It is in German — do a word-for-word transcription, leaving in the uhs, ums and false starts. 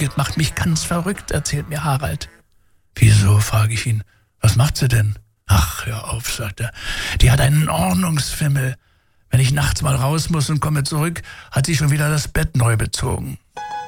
Birgit macht mich ganz verrückt, erzählt mir Harald. Wieso, frage ich ihn. Was macht sie denn? Ach, hör auf, sagt er. Die hat einen Ordnungsfimmel. Wenn ich nachts mal raus muss und komme zurück, hat sie schon wieder das Bett neu bezogen.